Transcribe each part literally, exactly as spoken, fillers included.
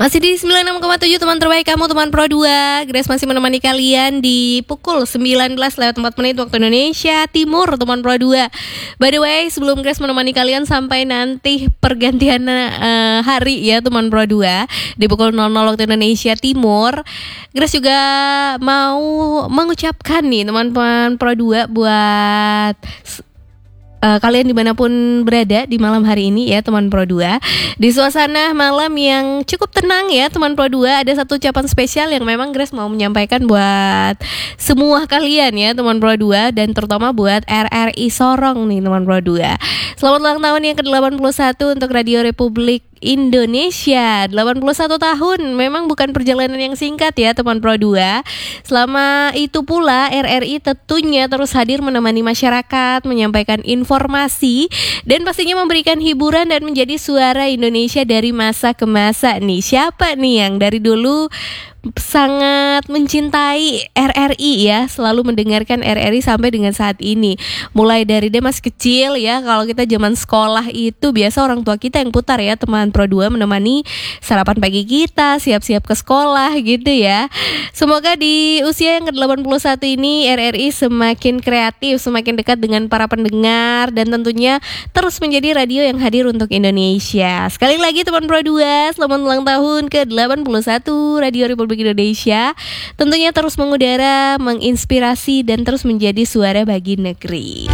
Masih di sembilan puluh enam koma tujuh teman terbaik kamu, teman Pro dua. Grace masih menemani kalian di pukul sembilan belas lewat empat menit waktu Indonesia Timur, teman Pro dua. By the way, sebelum Grace menemani kalian sampai nanti pergantian uh, hari ya teman Pro dua di pukul nol nol waktu Indonesia Timur, Grace juga mau mengucapkan nih teman-teman Pro dua buat Uh, kalian dimanapun berada di malam hari ini ya teman Pro dua. Di suasana malam yang cukup tenang ya teman Pro dua, ada satu ucapan spesial yang memang Grace mau menyampaikan buat semua kalian ya teman Pro dua, dan terutama buat R R I Sorong nih teman Pro dua. Selamat ulang tahun yang ke delapan puluh satu untuk Radio Republik Indonesia. Delapan puluh satu tahun memang bukan perjalanan yang singkat ya teman Pro dua. Selama itu pula R R I tentunya terus hadir menemani masyarakat, menyampaikan informasi dan pastinya memberikan hiburan dan menjadi suara Indonesia dari masa ke masa nih. Siapa nih yang dari dulu sangat mencintai R R I ya, selalu mendengarkan R R I sampai dengan saat ini. Mulai dari dia masih kecil ya, kalau kita zaman sekolah itu biasa orang tua kita yang putar ya teman Pro dua, menemani sarapan pagi kita, siap-siap ke sekolah gitu ya. Semoga di usia yang ke delapan puluh satu ini R R I semakin kreatif, semakin dekat dengan para pendengar, dan tentunya terus menjadi radio yang hadir untuk Indonesia. Sekali lagi teman Pro dua, selamat ulang tahun ke delapan puluh satu Radio Republik Indonesia. Tentunya terus mengudara, menginspirasi, dan terus menjadi suara bagi negeri.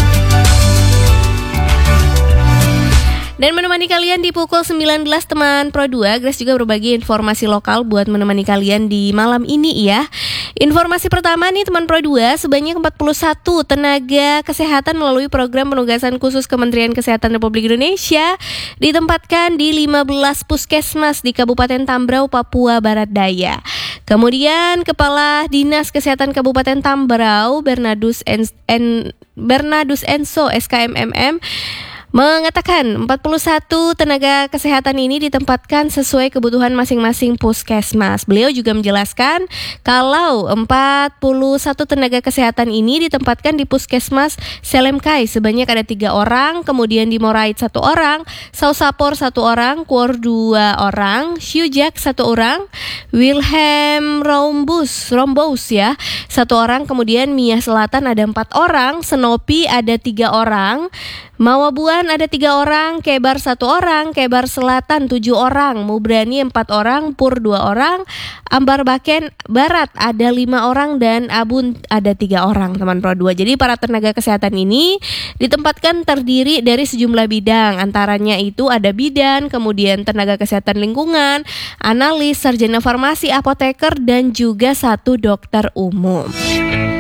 Dan menemani kalian di pukul sembilan belas teman Pro dua, Grace juga berbagi informasi lokal buat menemani kalian di malam ini ya. Informasi pertama nih teman Pro dua, sebanyak empat puluh satu tenaga kesehatan melalui program penugasan khusus Kementerian Kesehatan Republik Indonesia ditempatkan di lima belas puskesmas di Kabupaten Tambrau, Papua Barat Daya. Kemudian Kepala Dinas Kesehatan Kabupaten Tambrau, Bernardus en, en, Bernardus Enso S K M M M, mengatakan empat puluh satu tenaga kesehatan ini ditempatkan sesuai kebutuhan masing-masing puskesmas. Beliau juga menjelaskan kalau empat puluh satu tenaga kesehatan ini ditempatkan di puskesmas Selemkai sebanyak ada tiga orang, kemudian di Morait satu orang, Sausapor satu orang, Kuor dua orang, Syujak satu orang, Wilhelm Rombus, Rombous ya satu orang, kemudian Mia Selatan ada empat orang, Senopi ada tiga orang, Mawabuan ada tiga orang, Kebar satu orang, Kebar Selatan tujuh orang, Mubrani empat orang, Pur dua orang, Ambarbaken Barat ada lima orang, dan Abun ada tiga orang teman Pro dua. Jadi para tenaga kesehatan ini ditempatkan terdiri dari sejumlah bidang, antaranya itu ada bidan, kemudian tenaga kesehatan lingkungan, analis, sarjana farmasi, apoteker, dan juga satu dokter umum.